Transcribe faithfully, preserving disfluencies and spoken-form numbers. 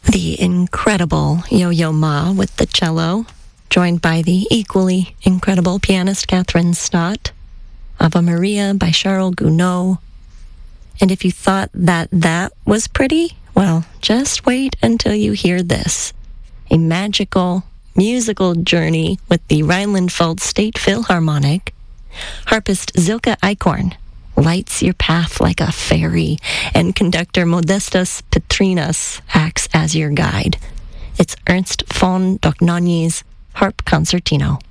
The incredible Yo-Yo Ma with the cello, joined by the equally incredible pianist Catherine Stott. Ave Maria by Charles Gounod. And if you thought that that was pretty, well, just wait until you hear this. A magical musical journey with the Rhineland-Pfalz State Philharmonic. Harpist Silke Eichhorn lights your path like a fairy, and conductor Modestas Petrinas acts as your guide. It's Ernst von Dohnanyi's Harp Concertino.